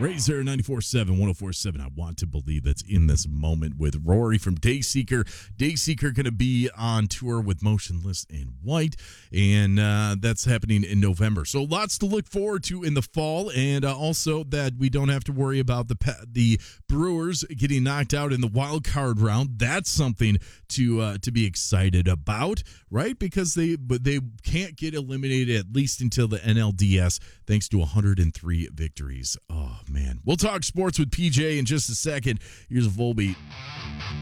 Razor 94.7, 104.7. I want to believe that's in this moment with Rory from Dayseeker. Dayseeker going to be on tour with Motionless in White, and that's happening in November. So lots to look forward to in the fall, and also that we don't have to worry about the Brewers getting knocked out in the wild card round. That's something to be excited about, right? Because they can't get eliminated at least until the NLDS, thanks to 103 victories. Oh, man. We'll talk sports with PJ in just a second. Here's Volbeat.